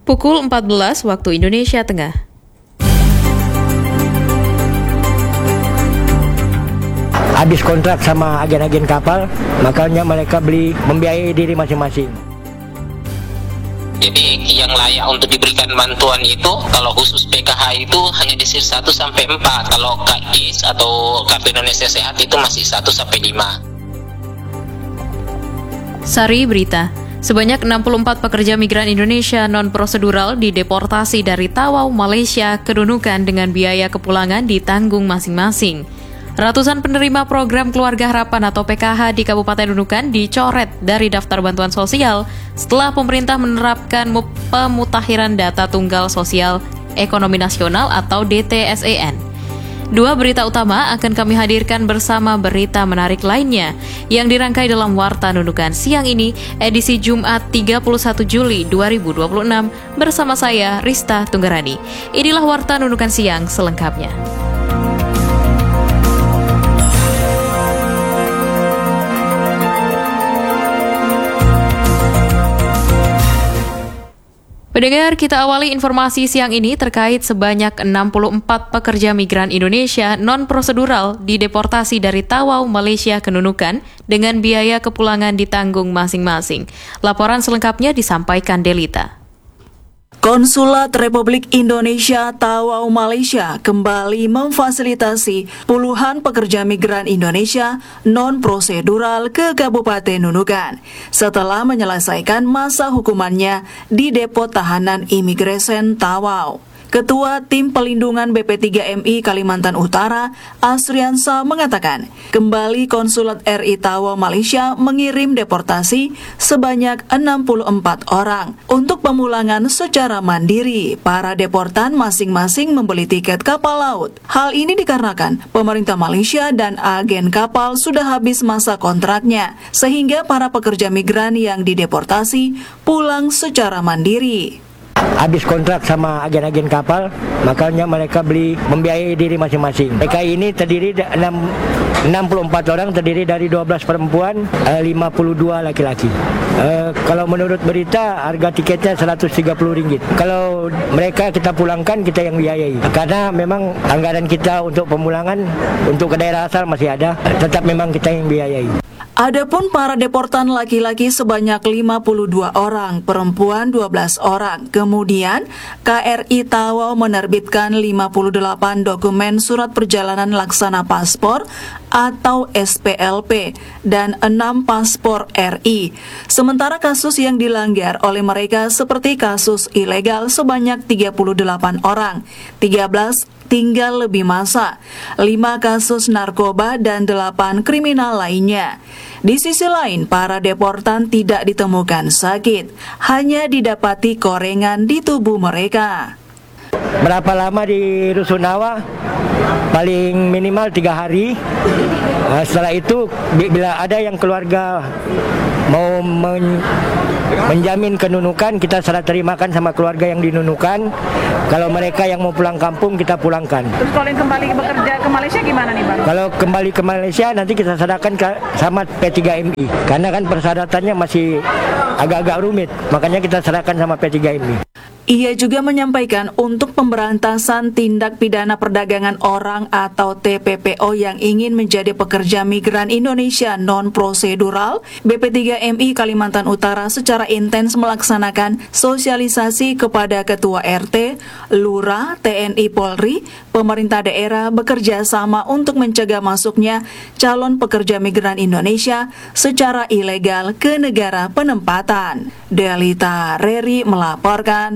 Pukul 14 waktu Indonesia Tengah. Habis kontrak sama agen-agen kapal, makanya mereka membiayai diri masing-masing. Jadi yang layak untuk diberikan bantuan itu kalau khusus PKH itu hanya di 1 sampai 4. Kalau KIS atau Kartu Indonesia Sehat itu masih 1 sampai 5. Sari berita. Sebanyak 64 pekerja migran Indonesia non-prosedural dideportasi dari Tawau, Malaysia ke Nunukan dengan biaya kepulangan ditanggung masing-masing. Ratusan penerima program Keluarga Harapan atau PKH di Kabupaten Nunukan dicoret dari daftar bantuan sosial setelah pemerintah menerapkan pemutakhiran data tunggal sosial ekonomi nasional atau DTSEN. Dua berita utama akan kami hadirkan bersama berita menarik lainnya yang dirangkai dalam Warta Nunukan siang ini, edisi Jumat 31 Juli 2026 bersama saya, Rista Tunggarani. Inilah Warta Nunukan siang selengkapnya. Pendengar, kita awali informasi siang ini terkait sebanyak 64 pekerja migran Indonesia non-prosedural dideportasi dari Tawau, Malaysia ke Nunukan dengan biaya kepulangan ditanggung masing-masing. Laporan selengkapnya disampaikan Delita. Konsulat Republik Indonesia Tawau, Malaysia kembali memfasilitasi puluhan pekerja migran Indonesia non-prosedural ke Kabupaten Nunukan setelah menyelesaikan masa hukumannya di Depo Tahanan Imigresen Tawau. Ketua Tim Pelindungan BP3MI Kalimantan Utara, Asriansa, mengatakan, kembali Konsulat RI Tawau, Malaysia mengirim deportasi sebanyak 64 orang. Untuk pemulangan secara mandiri, para deportan masing-masing membeli tiket kapal laut. Hal ini dikarenakan pemerintah Malaysia dan agen kapal sudah habis masa kontraknya, sehingga para pekerja migran yang dideportasi pulang secara mandiri. Habis kontrak sama agen-agen kapal, makanya mereka membiayai diri masing-masing. PKI ini terdiri 64 orang, terdiri dari 12 perempuan, 52 laki-laki. Kalau menurut berita, harga tiketnya Rp130. Kalau mereka kita pulangkan, kita yang biayai. Karena memang anggaran kita untuk pemulangan, untuk ke daerah asal masih ada, tetap memang kita yang biayai. Adapun para deportan laki-laki sebanyak 52 orang, perempuan 12 orang. Kemudian, KRI Tawau menerbitkan 58 dokumen surat perjalanan laksana paspor atau SPLP dan 6 paspor RI. Sementara kasus yang dilanggar oleh mereka seperti kasus ilegal sebanyak 38 orang, 13 tinggal lebih masa, 5 kasus narkoba dan 8 kriminal lainnya. Di sisi lain, para deportan tidak ditemukan sakit, hanya didapati korengan di tubuh mereka. Berapa lama di Rusunawa? Paling minimal 3 hari. Setelah itu, bila ada yang keluarga mau menjamin ke Nunukan, kita serah terimakan sama keluarga yang di Nunukan. Kalau mereka yang mau pulang kampung, kita pulangkan. Terus kalau yang kembali bekerja ke Malaysia gimana nih, Bang? Kalau kembali ke Malaysia, nanti kita serahkan sama P3MI. Karena kan persyaratannya masih agak-agak rumit, makanya kita serahkan sama P3MI. Ia juga menyampaikan untuk pemberantasan tindak pidana perdagangan orang atau TPPO yang ingin menjadi pekerja migran Indonesia non-prosedural, BP3MI Kalimantan Utara secara intens melaksanakan sosialisasi kepada Ketua RT, Lurah, TNI Polri, pemerintah daerah bekerja sama untuk mencegah masuknya calon pekerja migran Indonesia secara ilegal ke negara penempatan. Delita Reri melaporkan.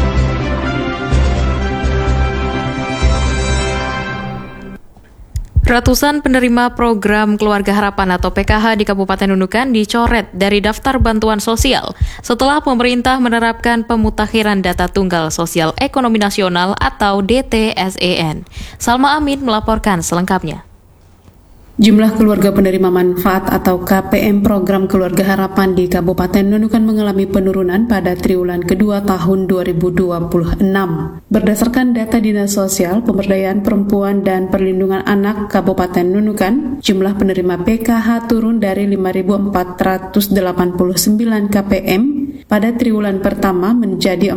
Ratusan penerima program Keluarga Harapan atau PKH di Kabupaten Nunukan dicoret dari daftar bantuan sosial setelah pemerintah menerapkan pemutakhiran data tunggal sosial ekonomi nasional atau DTSEN. Salma Amin melaporkan selengkapnya. Jumlah keluarga penerima manfaat atau KPM program Keluarga Harapan di Kabupaten Nunukan mengalami penurunan pada triwulan kedua tahun 2026. Berdasarkan data Dinas Sosial, Pemberdayaan Perempuan dan Perlindungan Anak Kabupaten Nunukan, jumlah penerima PKH turun dari 5.489 KPM pada triwulan pertama menjadi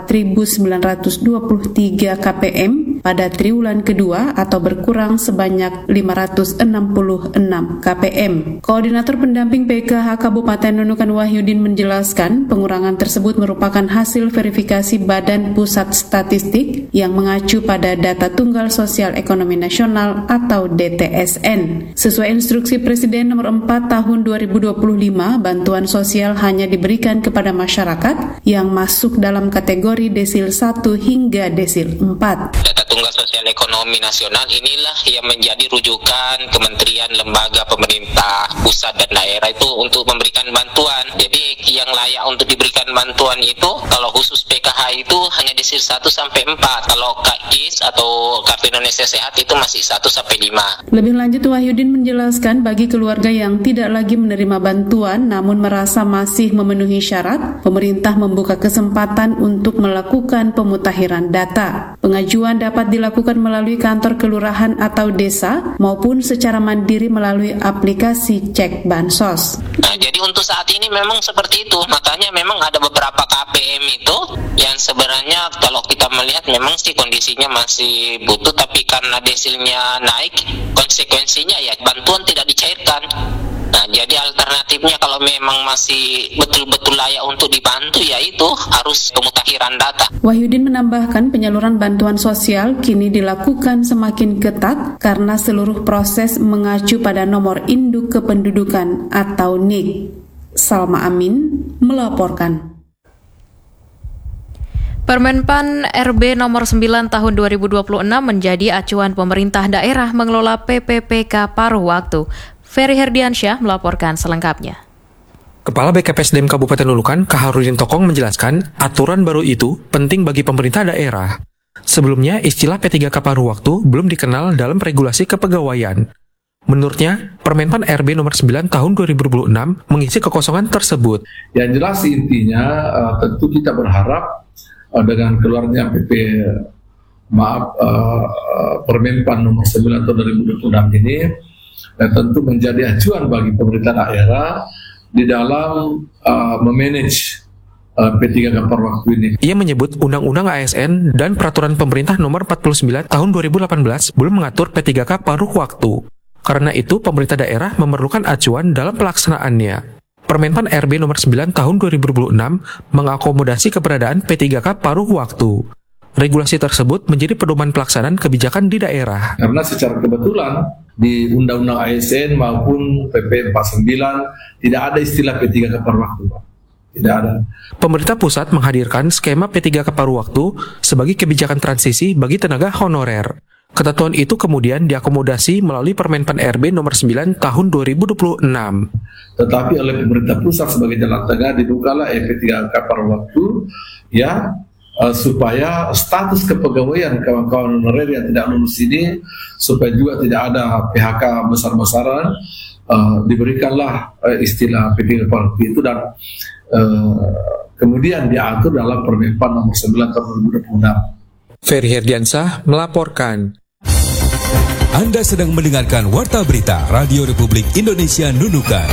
4.923 kpm pada triwulan kedua atau berkurang sebanyak 566 kpm. Koordinator Pendamping PKH Kabupaten Nunukan Wahyudin menjelaskan pengurangan tersebut merupakan hasil verifikasi Badan Pusat Statistik yang mengacu pada Data Tunggal Sosial Ekonomi Nasional atau DTSN. Sesuai instruksi Presiden nomor 4 tahun 2025, bantuan sosial hanya diberikan kepada masyarakat yang masuk dalam kategori desil 1 hingga desil 4. Data Tunggal Sosial Ekonomi Nasional inilah yang menjadi rujukan kementerian, lembaga pemerintah pusat dan daerah itu untuk memberikan bantuan. Jadi yang layak untuk diberikan bantuan itu kalau khusus PKH itu hanya desil 1 sampai 4. Kalau KIS atau Kartu Indonesia Sehat itu masih 1 sampai 5. Lebih lanjut, Wahyudin menjelaskan bagi keluarga yang tidak lagi menerima bantuan namun merasa masih memenuhi syarat, pemerintah membuka kesempatan untuk melakukan pemutakhiran data. Pengajuan dapat dilakukan melalui kantor kelurahan atau desa maupun secara mandiri melalui aplikasi Cek Bansos. Nah, jadi untuk saat ini memang seperti itu. Makanya memang ada beberapa KPM itu yang sebenarnya kalau kita melihat memang sih kondisinya masih butuh, tapi karena desilnya naik, konsekuensinya ya bantuan tidak dicairkan. Nah, jadi alternatifnya kalau memang masih betul-betul layak untuk dibantu, yaitu harus pemutakhiran data. Wahyudin menambahkan penyaluran bantuan sosial kini dilakukan semakin ketat karena seluruh proses mengacu pada nomor induk kependudukan atau NIK. Salma Amin melaporkan. Permenpan RB nomor 9 tahun 2026 menjadi acuan pemerintah daerah mengelola PPPK paruh waktu. Ferry Herdiansyah melaporkan selengkapnya. Kepala BKPSDM Kabupaten Nunukan, Kaharudin Tokong menjelaskan aturan baru itu penting bagi pemerintah daerah. Sebelumnya, istilah P3K paruh waktu belum dikenal dalam regulasi kepegawaian. Menurutnya, Permenpan RB nomor 9 tahun 2026 mengisi kekosongan tersebut. Yang jelas intinya tentu kita berharap dengan keluarnya Permenpan nomor 9 tahun 2026 ini tentu menjadi acuan bagi pemerintah daerah di dalam memanage P3K paruh waktu ini. Ia menyebut Undang-Undang ASN dan Peraturan Pemerintah nomor 49 tahun 2018 belum mengatur P3K paruh waktu. Karena itu, pemerintah daerah memerlukan acuan dalam pelaksanaannya. Permenpan RB nomor 9 tahun 2026 mengakomodasi keberadaan P3K paruh waktu. Regulasi tersebut menjadi pedoman pelaksanaan kebijakan di daerah. Karena secara kebetulan di Undang-Undang ASN maupun PP 49 tidak ada istilah P3K paruh waktu. Tidak ada. Pemerintah pusat menghadirkan skema P3K paruh waktu sebagai kebijakan transisi bagi tenaga honorer. Ketentuan itu kemudian diakomodasi melalui Permenpan RB nomor 9 tahun 2026. Tetapi oleh pemerintah pusat sebagai jalan tengah dibukalah P3K paruh waktu ya supaya status kepegawaian kawan-kawan honorer yang tidak lulus ini supaya juga tidak ada PHK besar-besaran, diberikanlah istilah P3K paruh waktu itu dan kemudian diatur dalam Permenpan nomor 9 tahun 2026. Ferry Herdiansyah melaporkan. Anda sedang mendengarkan Warta Berita Radio Republik Indonesia Nunukan.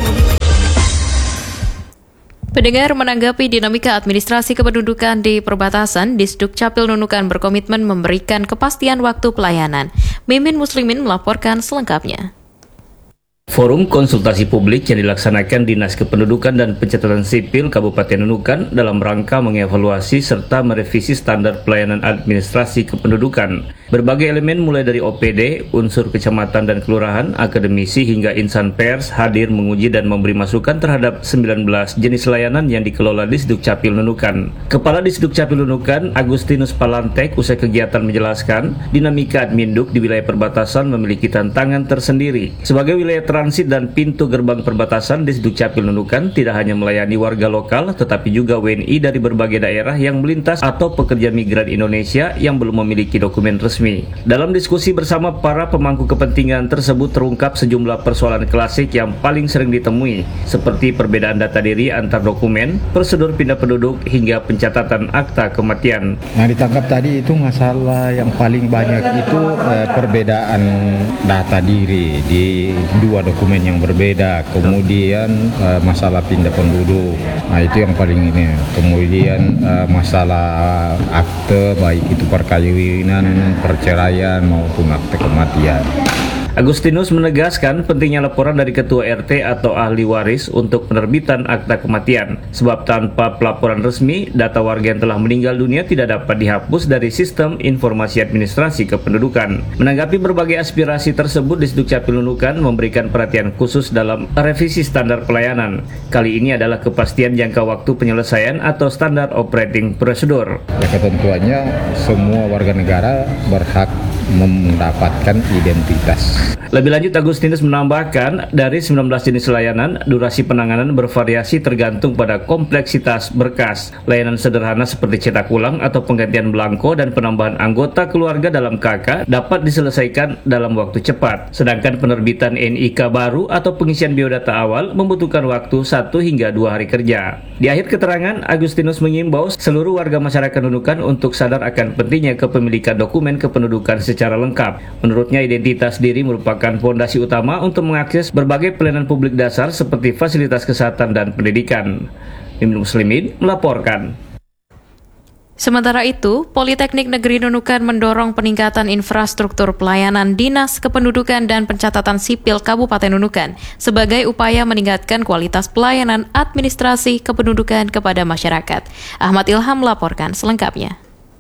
Pendengar, menanggapi dinamika administrasi kependudukan di perbatasan, Disduk Capil Nunukan berkomitmen memberikan kepastian waktu pelayanan. Mimin Muslimin melaporkan selengkapnya. Forum konsultasi publik yang dilaksanakan Dinas Kependudukan dan Pencatatan Sipil Kabupaten Nunukan dalam rangka mengevaluasi serta merevisi standar pelayanan administrasi kependudukan. Berbagai elemen mulai dari OPD, unsur kecamatan dan kelurahan, akademisi hingga insan pers hadir menguji dan memberi masukan terhadap 19 jenis layanan yang dikelola Disduk Capil Nunukan. Kepala Disduk Capil Nunukan, Agustinus Palantek, usai kegiatan menjelaskan, dinamika adminduk di wilayah perbatasan memiliki tantangan tersendiri. Sebagai wilayah transit dan pintu gerbang perbatasan, Disduk Capil Nunukan tidak hanya melayani warga lokal, tetapi juga WNI dari berbagai daerah yang melintas atau pekerja migran Indonesia yang belum memiliki dokumen resmi resmi. Dalam diskusi bersama para pemangku kepentingan tersebut terungkap sejumlah persoalan klasik yang paling sering ditemui, seperti perbedaan data diri antar dokumen, prosedur pindah penduduk, hingga pencatatan akta kematian. Yang ditangkap tadi itu masalah yang paling banyak itu perbedaan data diri di dua dokumen yang berbeda, kemudian masalah pindah penduduk, nah itu yang paling ini. Kemudian masalah akte, baik itu perkawinan, perceraian maupun akte kematian. Agustinus menegaskan pentingnya laporan dari ketua RT atau ahli waris untuk penerbitan akta kematian, sebab tanpa pelaporan resmi, data warga yang telah meninggal dunia tidak dapat dihapus dari sistem informasi administrasi kependudukan. Menanggapi berbagai aspirasi tersebut, Disduk Capil Nunukan memberikan perhatian khusus dalam revisi standar pelayanan. Kali ini adalah kepastian jangka waktu penyelesaian atau standar operating procedure. Ya, ketentuannya semua warga negara berhak mendapatkan identitas. Lebih lanjut, Agustinus menambahkan, dari 19 jenis layanan, durasi penanganan bervariasi tergantung pada kompleksitas berkas. Layanan sederhana seperti cetak ulang atau penggantian belangko dan penambahan anggota keluarga dalam KK dapat diselesaikan dalam waktu cepat. Sedangkan penerbitan NIK baru atau pengisian biodata awal membutuhkan waktu 1 hingga 2 hari kerja. Di akhir keterangan, Agustinus mengimbau seluruh warga masyarakat Nunukan untuk sadar akan pentingnya kepemilikan dokumen kependudukan secara lengkap. Menurutnya, identitas diri merupakan fondasi utama untuk mengakses berbagai pelayanan publik dasar seperti fasilitas kesehatan dan pendidikan. Mimin Muslimin melaporkan. Sementara itu, Politeknik Negeri Nunukan mendorong peningkatan infrastruktur pelayanan Dinas Kependudukan dan Pencatatan Sipil Kabupaten Nunukan sebagai upaya meningkatkan kualitas pelayanan administrasi kependudukan kepada masyarakat. Ahmad Ilham melaporkan selengkapnya.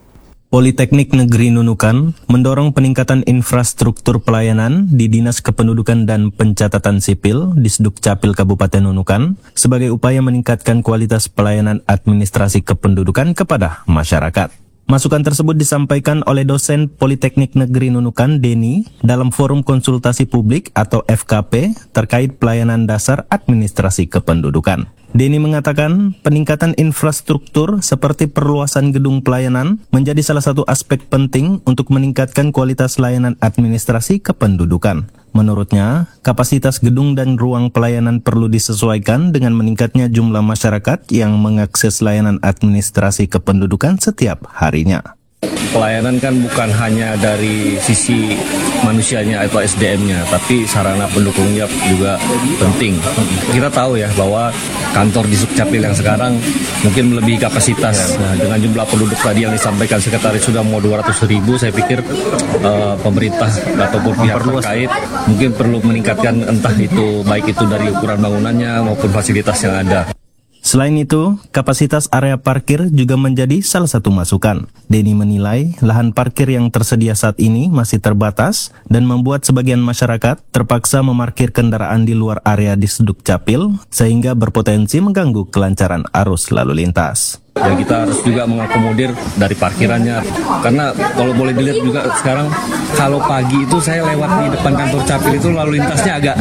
Politeknik Negeri Nunukan mendorong peningkatan infrastruktur pelayanan di Dinas Kependudukan dan Pencatatan Sipil Disduk Capil Kabupaten Nunukan sebagai upaya meningkatkan kualitas pelayanan administrasi kependudukan kepada masyarakat. Masukan tersebut disampaikan oleh dosen Politeknik Negeri Nunukan, Denny, dalam forum konsultasi publik atau FKP terkait pelayanan dasar administrasi kependudukan. Denny mengatakan peningkatan infrastruktur seperti perluasan gedung pelayanan menjadi salah satu aspek penting untuk meningkatkan kualitas layanan administrasi kependudukan. Menurutnya, kapasitas gedung dan ruang pelayanan perlu disesuaikan dengan meningkatnya jumlah masyarakat yang mengakses layanan administrasi kependudukan setiap harinya. Pelayanan kan bukan hanya dari sisi manusianya atau SDM-nya, tapi sarana pendukungnya juga penting. Kita tahu ya bahwa kantor di Sukcapil yang sekarang mungkin melebihi kapasitas. Nah, dengan jumlah penduduk tadi yang disampaikan sekretaris sudah mau 200.000, saya pikir pemerintah ataupun pihak terkait mungkin perlu meningkatkan entah itu baik itu dari ukuran bangunannya maupun fasilitas yang ada. Selain itu, kapasitas area parkir juga menjadi salah satu masukan. Denny menilai lahan parkir yang tersedia saat ini masih terbatas dan membuat sebagian masyarakat terpaksa memarkir kendaraan di luar area Disduk Capil sehingga berpotensi mengganggu kelancaran arus lalu lintas. Ya, kita harus juga mengakomodir dari parkirannya, karena kalau boleh dilihat juga sekarang kalau pagi itu saya lewat di depan kantor Capil itu lalu lintasnya agak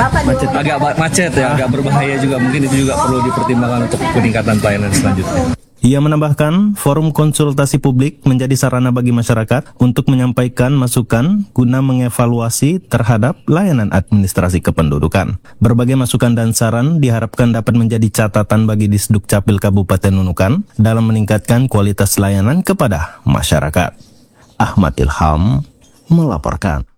macet ya, agak berbahaya juga. Mungkin itu juga perlu dipertimbangkan untuk peningkatan pelayanan selanjutnya. Ia menambahkan, forum konsultasi publik menjadi sarana bagi masyarakat untuk menyampaikan masukan guna mengevaluasi terhadap layanan administrasi kependudukan. Berbagai masukan dan saran diharapkan dapat menjadi catatan bagi Disduk Capil Kabupaten Nunukan dalam meningkatkan kualitas layanan kepada masyarakat. Ahmad Ilham melaporkan.